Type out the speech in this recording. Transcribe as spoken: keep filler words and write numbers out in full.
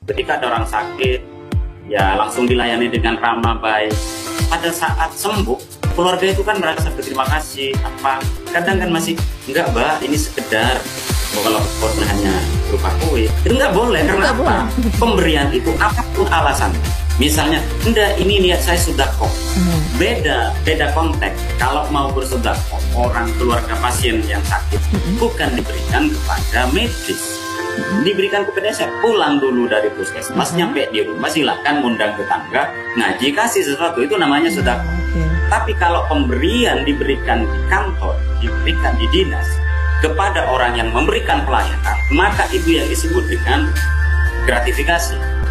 Ketika ada orang sakit, ya langsung dilayani dengan ramah baik. Pada saat sembuh, keluarga itu kan merasa berterima kasih. Apa? Kadang kan masih enggak, Mbak, ini sekedar kalau hanya berupa kue, itu nggak boleh. Karena nggak apa? Boleh. Pemberian itu apapun alasan. Misalnya, enggak, ini niat saya sudah kok. Hmm. Beda, beda konteks. Kalau mau bersedekah, orang keluarga pasien yang sakit hmm. bukan diberikan kepada medis, hmm. diberikan kepada saya. Pulang dulu dari puskesmas, hmm. nyampe di rumah, silakan undang tetangga, ngaji, kasih sesuatu, itu namanya sedekah. Hmm. Tapi kalau pemberian diberikan di kantor, diberikan di dinas kepada orang yang memberikan pelayanan, maka itu yang disebut dengan gratifikasi.